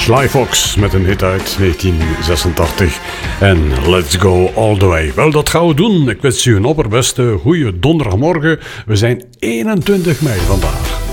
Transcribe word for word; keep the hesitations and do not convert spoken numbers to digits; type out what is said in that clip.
Sly Fox met een hit uit negentien zesentachtig en Let's Go All The Way. Wel, dat gaan we doen. Ik wens u een opperbeste goede donderdagmorgen. We zijn eenentwintig mei vandaag.